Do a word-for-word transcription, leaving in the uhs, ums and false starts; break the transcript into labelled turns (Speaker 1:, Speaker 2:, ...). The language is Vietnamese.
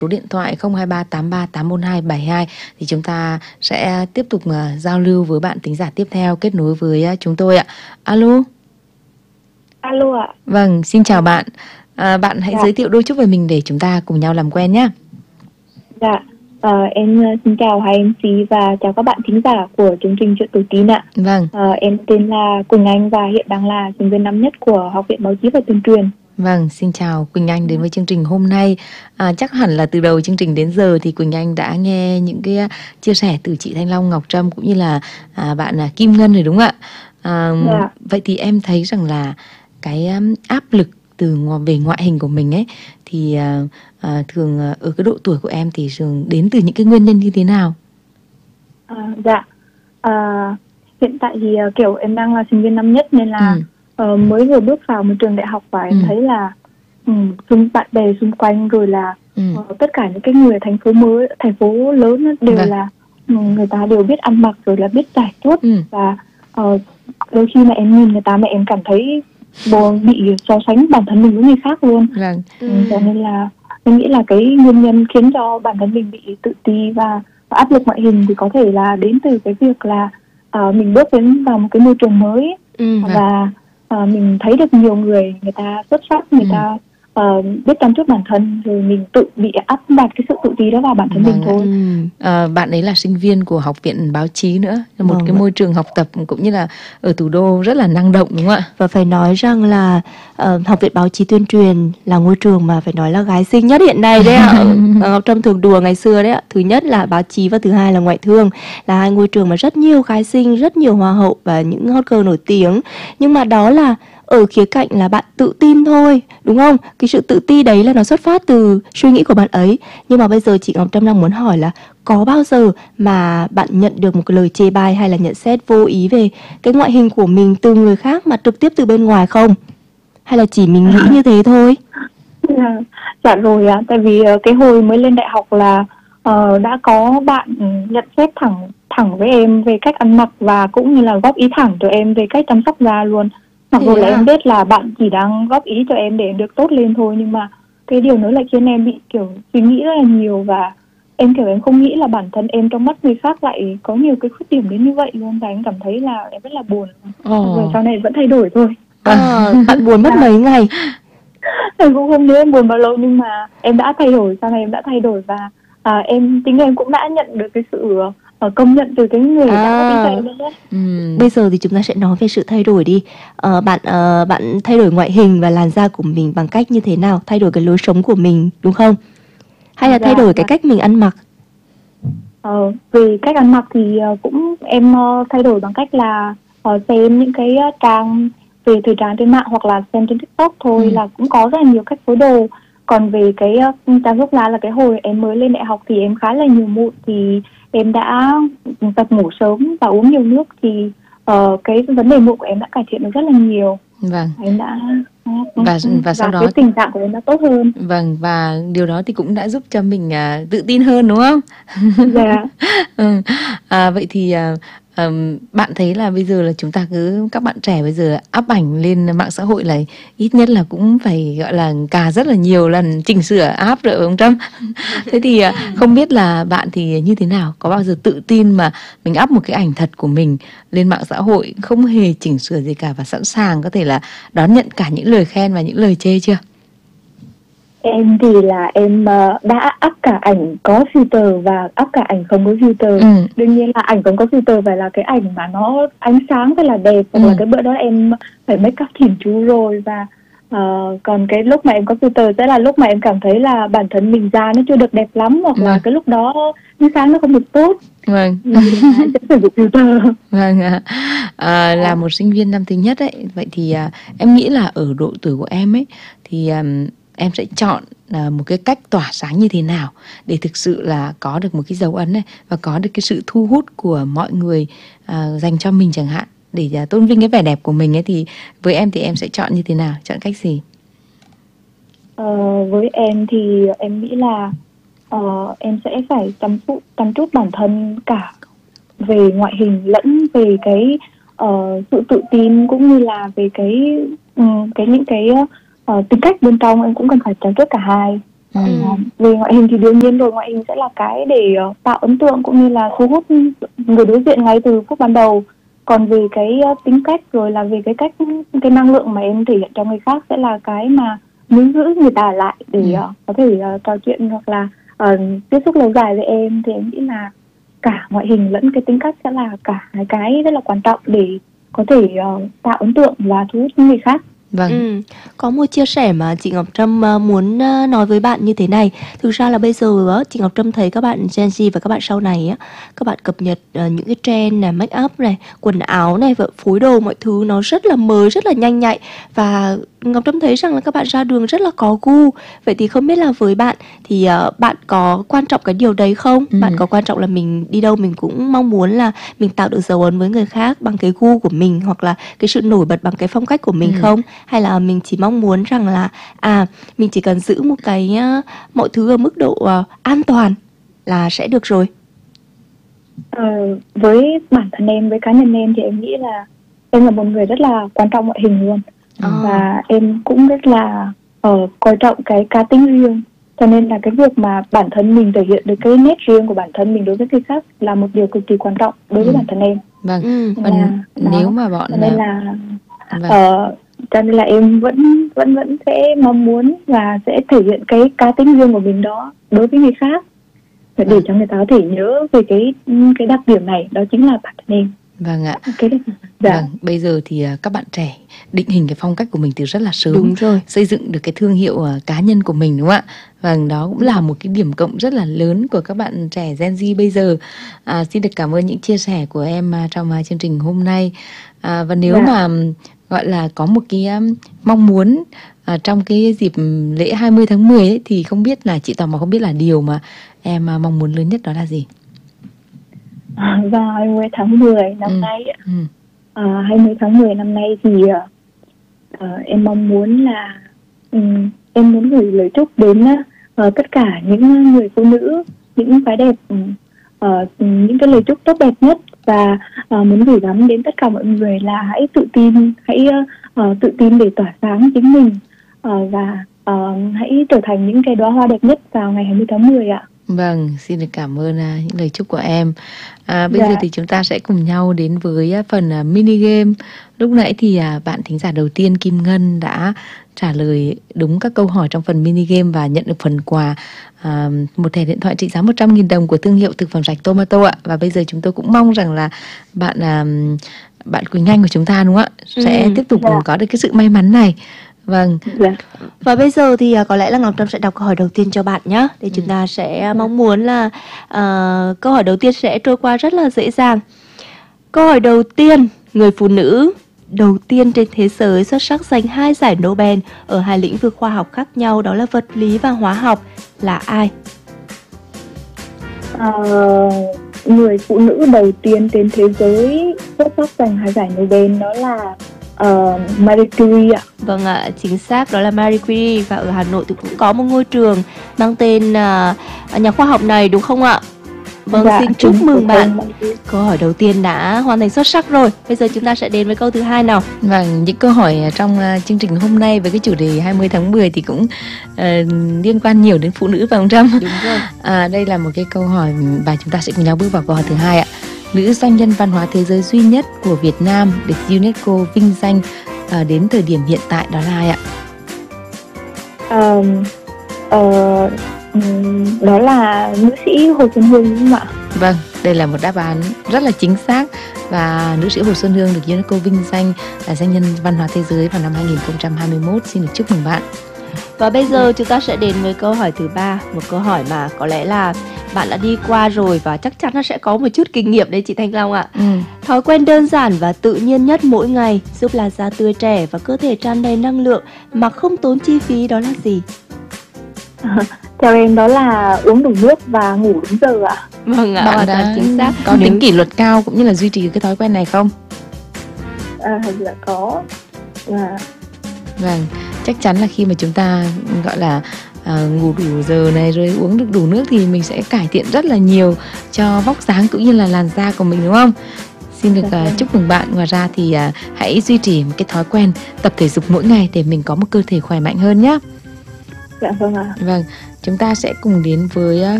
Speaker 1: số điện thoại không hai ba tám ba tám bốn hai bảy hai thì chúng ta sẽ tiếp tục uh, giao lưu với bạn thính giả tiếp theo kết nối với uh, chúng tôi ạ. Alo.
Speaker 2: Alo ạ.
Speaker 1: Vâng, xin chào bạn. À, bạn hãy
Speaker 2: Dạ.
Speaker 1: giới thiệu đôi chút về mình để chúng ta cùng nhau làm quen nhé.
Speaker 2: Dạ, à, em xin chào hai em xê và chào các bạn thính giả của chương trình Chuyện Tuổi Tín ạ.
Speaker 1: Vâng.
Speaker 2: À, em tên là Quỳnh Anh và hiện đang là sinh viên năm nhất của Học viện Báo chí và Tuyên truyền.
Speaker 1: Vâng, xin chào Quỳnh Anh đến với chương trình hôm nay. À, chắc hẳn là từ đầu chương trình đến giờ thì Quỳnh Anh đã nghe những cái chia sẻ từ chị Thanh Long, Ngọc Trâm cũng như là à, bạn à, Kim Ngân rồi đúng không ạ? À,
Speaker 2: Dạ.
Speaker 1: Vậy thì em thấy rằng là cái um, áp lực từ về ngoại hình của mình ấy thì à, à, thường à, ở cái độ tuổi của em thì thường đến từ những cái nguyên nhân như thế nào?
Speaker 2: À, dạ, à, hiện tại thì uh, kiểu em đang là sinh viên năm nhất nên là ừ. uh, mới vừa bước vào một trường đại học và em ừ. thấy là um, bạn bè xung quanh rồi là ừ. uh, tất cả những cái người ở thành phố mới, thành phố lớn đều vâng. là um, người ta đều biết ăn mặc rồi là biết trải chuốt ừ. và uh, đôi khi mà em nhìn người ta mà em cảm thấy bồ bị so sánh bản thân mình với người khác luôn.
Speaker 1: Vâng.
Speaker 2: Ừ. Cho nên là em nghĩ là cái nguyên nhân khiến cho bản thân mình bị tự ti và, và áp lực ngoại hình thì có thể là đến từ cái việc là uh, mình bước đến vào một cái môi trường mới ừ. và uh, mình thấy được nhiều người người ta xuất sắc, người ừ. ta uh, biết chăm chút bản thân rồi mình tự bị áp đặt cái sự tự ti đó vào bản thân vâng. mình thôi.
Speaker 1: Ừ. À, bạn ấy là sinh viên của Học viện Báo chí nữa, một vâng. cái môi trường học tập cũng như là ở thủ đô rất là năng động đúng không ạ?
Speaker 3: Và phải nói rằng là uh, Học viện Báo chí Tuyên truyền là ngôi trường mà phải nói là gái xinh nhất hiện nay đấy ạ. Ngọc Trâm thường đùa ngày xưa đấy ạ. Thứ nhất là báo chí và thứ hai là ngoại thương, là hai ngôi trường mà rất nhiều gái xinh, rất nhiều hoa hậu và những hot girl nổi tiếng. Nhưng mà đó là ở khía cạnh là bạn tự tin thôi, đúng không? Cái sự tự ti đấy là nó xuất phát từ suy nghĩ của bạn ấy. Nhưng mà bây giờ chị Ngọc Trâm đang muốn hỏi là có bao giờ mà bạn nhận được một cái lời chê bai hay là nhận xét vô ý về cái ngoại hình của mình từ người khác mà trực tiếp từ bên ngoài không? Hay là chỉ mình nghĩ như thế thôi?
Speaker 2: Dạ rồi ạ, tại vì cái hồi mới lên đại học là uh, đã có bạn nhận xét thẳng thẳng với em về cách ăn mặc và cũng như là góp ý thẳng cho em về cách chăm sóc da luôn. Mặc dù là em biết là bạn chỉ đang góp ý cho em để em được tốt lên thôi, nhưng mà cái điều đó lại khiến em bị kiểu suy nghĩ rất là nhiều và em kiểu em không nghĩ là bản thân em trong mắt người khác lại có nhiều cái khuyết điểm đến như vậy luôn, và em cảm thấy là em rất là buồn. Ồ. Rồi sau này vẫn thay đổi thôi.
Speaker 3: À, bạn buồn mất mấy ngày?
Speaker 2: Em cũng không nhớ em buồn bao lâu, nhưng mà em đã thay đổi, sau này em đã thay đổi và à, em chính em cũng đã nhận được cái sự uh, công nhận từ cái người à. đã có ý cho em đấy.
Speaker 3: Ừ. Bây giờ thì chúng ta sẽ nói về sự thay đổi đi. Uh, bạn uh, bạn thay đổi ngoại hình và làn da của mình bằng cách như thế nào? Thay đổi cái lối sống của mình đúng không? Hay là dạ, thay đổi dạ. cái cách mình ăn mặc?
Speaker 2: Ờ, về cách ăn mặc thì uh, cũng em uh, thay đổi bằng cách là uh, xem những cái uh, trang về thời trang trên mạng hoặc là xem trên TikTok thôi. Ừ. Là cũng có rất là nhiều cách phối đồ. Còn về cái uh, trang gốc lá là cái hồi em mới lên đại học thì em khá là nhiều mụn, thì em đã tập ngủ sớm và uống nhiều nước thì uh, cái vấn đề mụn của em đã cải thiện được rất là nhiều.
Speaker 1: Vâng.
Speaker 2: Em đã
Speaker 1: và và sau
Speaker 2: và
Speaker 1: đó
Speaker 2: cái tình trạng của em đã tốt hơn.
Speaker 1: Vâng, và điều đó thì cũng đã giúp cho mình uh, tự tin hơn đúng không?
Speaker 2: Dạ.
Speaker 1: ừ. à, vậy thì uh, um, bạn thấy là bây giờ là chúng ta cứ các bạn trẻ bây giờ up ảnh lên mạng xã hội là ít nhất là cũng phải gọi là cà rất là nhiều lần chỉnh sửa up rồi ông Trâm. Thế thì uh, không biết là bạn thì như thế nào, có bao giờ tự tin mà mình up một cái ảnh thật của mình lên mạng xã hội không hề chỉnh sửa gì cả và sẵn sàng có thể là đón nhận cả những lời khen và những lời chê chưa?
Speaker 2: Em thì là em uh, đã up cả ảnh có filter và up cả ảnh không có filter. Ừ. Đương nhiên là ảnh không có filter phải là cái ảnh mà nó ánh sáng phải là đẹp, hoặc ừ. là cái bữa đó em phải make up chỉnh chú rồi, và uh, còn cái lúc mà em có filter sẽ là lúc mà em cảm thấy là bản thân mình da nó chưa được đẹp lắm, hoặc ừ. là cái lúc đó ánh sáng nó không được tốt.
Speaker 1: Vâng.
Speaker 2: Sẽ sử dụng filter.
Speaker 1: Vâng ạ. À, là một sinh viên năm thứ nhất ấy, vậy thì à, em nghĩ là ở độ tuổi của em ấy thì à, em sẽ chọn à, một cái cách tỏa sáng như thế nào để thực sự là có được một cái dấu ấn này và có được cái sự thu hút của mọi người à, dành cho mình chẳng hạn, để à, tôn vinh cái vẻ đẹp của mình ấy, thì với em thì em sẽ chọn như thế nào, chọn cách gì?
Speaker 2: Ờ, với em thì em nghĩ là uh, em sẽ phải chăm chút chăm chút bản thân cả về ngoại hình lẫn về cái uh, sự tự tin, cũng như là về cái um, cái những cái uh, tính cách bên trong em cũng cần phải chăm chút cả hai.
Speaker 1: Ừ.
Speaker 2: Ờ, về ngoại hình thì đương nhiên rồi, ngoại hình sẽ là cái để ờ, tạo ấn tượng cũng như là thu hút người đối diện ngay từ phút ban đầu. Còn về cái ờ, tính cách rồi là về cái cách cái năng lượng mà em thể hiện cho người khác sẽ là cái mà muốn giữ người ta ở lại để
Speaker 1: Ừ.
Speaker 2: ờ, có thể ờ, trò chuyện hoặc là ờ, tiếp xúc lâu dài với em. Thì em nghĩ là cả ngoại hình lẫn cái tính cách sẽ là cả hai cái rất là quan trọng để có thể ờ, tạo ấn tượng và thu hút những người khác.
Speaker 1: Vâng.
Speaker 3: Ừ. Có một chia sẻ mà chị Ngọc Trâm ờ, muốn ờ, nói với bạn như thế này. Thực ra là bây giờ á, chị Ngọc Trâm thấy các bạn Gen Z và các bạn sau này á, các bạn cập nhật ờ, những cái trend này, make up này, quần áo này và phối đồ, mọi thứ nó rất là mới, rất là nhanh nhạy. Và Ngọc Trâm thấy rằng là các bạn ra đường rất là có gu. Vậy thì không biết là với bạn thì ờ, bạn có quan trọng cái điều đấy không?
Speaker 1: Ừ.
Speaker 3: Bạn có quan trọng là mình đi đâu mình cũng mong muốn là mình tạo được dấu ấn với người khác bằng cái gu của mình, hoặc là cái sự nổi bật bằng cái phong cách của mình
Speaker 1: Ừ.
Speaker 3: không? Hay là mình chỉ mong muốn rằng là à mình chỉ cần giữ một cái uh, mọi thứ ở mức độ uh, an toàn là sẽ được rồi?
Speaker 2: Ờ, với bản thân em, với cá nhân em thì em nghĩ là em là một người rất là quan trọng ngoại hình luôn.
Speaker 3: À.
Speaker 2: Và em cũng rất là uh, coi trọng cái cá tính riêng. Cho nên là cái việc mà bản thân mình thể hiện được cái nét riêng của bản thân mình đối với người khác là một điều cực kỳ quan trọng đối với
Speaker 1: Ừ.
Speaker 2: bản thân em.
Speaker 1: Vâng.
Speaker 3: Ừ.
Speaker 1: Và
Speaker 2: Là
Speaker 1: nếu
Speaker 2: đó.
Speaker 1: mà bọn
Speaker 2: Cho nên
Speaker 1: à,
Speaker 2: là
Speaker 1: vâng.
Speaker 2: ờ, cho nên là em vẫn vẫn vẫn sẽ mong muốn và sẽ thể hiện cái cá tính riêng của mình đó đối với người khác, để
Speaker 1: Vâng.
Speaker 2: cho người ta có thể nhớ về cái cái đặc điểm này, đó chính là bản thân em.
Speaker 1: Vâng ạ.
Speaker 2: Cái dạ.
Speaker 1: Vâng, bây giờ thì à, các bạn trẻ định hình cái phong cách của mình từ rất là sớm,
Speaker 3: Đúng rồi.
Speaker 1: xây dựng được cái thương hiệu à, cá nhân của mình, đúng không ạ? Vâng, đó cũng là một cái điểm cộng rất là lớn của các bạn trẻ Gen Z bây giờ. À, xin được cảm ơn những chia sẻ của em à, trong à, chương trình hôm nay. À, và nếu
Speaker 2: Dạ.
Speaker 1: mà ừm, gọi là có một cái um, mong muốn à, trong cái dịp lễ hai mươi tháng mười ấy, thì không biết là chị tò mò không biết là điều mà em à, mong muốn lớn nhất đó là gì?
Speaker 2: À, vào hai mươi tháng mười năm
Speaker 1: Ừ.
Speaker 2: nay,
Speaker 1: Ừ.
Speaker 2: à, hai mươi tháng mười năm nay thì à, à, em mong muốn là ừm, em muốn gửi lời chúc đến à, tất cả những người phụ nữ, những phái đẹp, ừm, ờ, những cái lời chúc tốt đẹp nhất, và à, muốn gửi gắm đến tất cả mọi người là hãy tự tin, hãy ờ, tự tin để tỏa sáng chính mình, ờ, và ờ, hãy trở thành những cái đóa hoa đẹp nhất vào ngày hai mươi tháng mười ạ.
Speaker 1: Vâng, xin được cảm ơn à, những lời chúc của em. À, bây
Speaker 2: Dạ.
Speaker 1: giờ thì chúng ta sẽ cùng nhau đến với à, phần à, mini game. Lúc nãy thì à, bạn thính giả đầu tiên Kim Ngân đã trả lời đúng các câu hỏi trong phần mini game và nhận được phần quà à, một thẻ điện thoại trị giá một trăm nghìn đồng của thương hiệu thực phẩm sạch Tomato ạ. Và bây giờ chúng tôi cũng mong rằng là bạn à, bạn Quỳnh Anh của chúng ta, đúng không ạ, sẽ
Speaker 3: Ừ.
Speaker 1: tiếp tục
Speaker 2: Dạ.
Speaker 1: có được cái sự may mắn này. Vâng.
Speaker 2: Dạ.
Speaker 3: Và bây giờ thì à, có lẽ là Ngọc Trâm sẽ đọc câu hỏi đầu tiên cho bạn nhé. Để chúng ta sẽ mong muốn là à, câu hỏi đầu tiên sẽ trôi qua rất là dễ dàng. Câu hỏi đầu tiên, người phụ nữ đầu tiên trên thế giới xuất sắc giành hai giải Nobel ở hai lĩnh vực khoa học khác nhau, đó là vật lý và hóa học, là ai?
Speaker 2: Ờ, người phụ nữ đầu tiên trên thế giới xuất sắc giành hai giải Nobel đó là uh, Marie Curie ạ.
Speaker 3: Vâng ạ, chính xác đó là Marie Curie. Và ở Hà Nội thì cũng có một ngôi trường mang tên à, nhà khoa học này, đúng không ạ? Vâng,
Speaker 2: Dạ,
Speaker 3: xin chúc
Speaker 2: chính
Speaker 3: mừng
Speaker 2: của
Speaker 3: bạn.
Speaker 2: cô Marie.
Speaker 3: Câu hỏi đầu tiên đã hoàn thành xuất sắc rồi. Bây giờ chúng ta sẽ đến với câu thứ hai nào.
Speaker 1: Vâng, những câu hỏi trong uh, chương trình hôm nay với cái chủ đề hai mươi tháng mười thì cũng uh, liên quan nhiều đến phụ nữ, phải không Trâm?
Speaker 3: Đúng rồi.
Speaker 1: À, đây là một cái câu hỏi và chúng ta sẽ cùng nhau bước vào câu hỏi thứ hai ạ. Nữ doanh nhân văn hóa thế giới duy nhất của Việt Nam được UNESCO vinh danh uh, đến thời điểm hiện tại đó là ai ạ?
Speaker 2: Ờ, ờ, ừm, đó là nữ sĩ Hồ Xuân Hương, đúng không ạ?
Speaker 1: Vâng, đây là một đáp án rất là chính xác. Và nữ sĩ Hồ Xuân Hương được UNESCO vinh danh là doanh nhân văn hóa thế giới vào năm hai không hai mốt. Xin được chúc mừng bạn.
Speaker 3: Và bây giờ chúng ta sẽ đến với câu hỏi thứ ba, một câu hỏi mà có lẽ là bạn đã đi qua rồi và chắc chắn nó sẽ có một chút kinh nghiệm đấy chị Thanh Long ạ.
Speaker 1: Ừ.
Speaker 3: Thói quen đơn giản và tự nhiên nhất mỗi ngày giúp làn da tươi trẻ và cơ thể tràn đầy năng lượng mà không tốn chi phí đó là gì?
Speaker 2: Theo em đó là uống đủ nước và ngủ đúng giờ ạ.
Speaker 3: Vâng ạ,
Speaker 1: Bạn
Speaker 3: hoàn toàn
Speaker 1: đã
Speaker 3: chính xác.
Speaker 1: có
Speaker 3: Nếu-
Speaker 1: tính kỷ luật cao cũng như là duy trì cái thói quen này không?
Speaker 2: À, dạ có. Và
Speaker 1: Vâng, chắc chắn là khi mà chúng ta gọi là à, ngủ đủ giờ này rồi uống được đủ nước thì mình sẽ cải thiện rất là nhiều cho vóc dáng cũng như là làn da của mình, đúng không? Xin được à, chúc mừng bạn. Ngoài ra thì à, hãy duy trì một cái thói quen tập thể dục mỗi ngày để mình có một cơ thể khỏe mạnh hơn nhé.
Speaker 2: Dạ vâng ạ.
Speaker 1: Vâng, chúng ta sẽ cùng đến với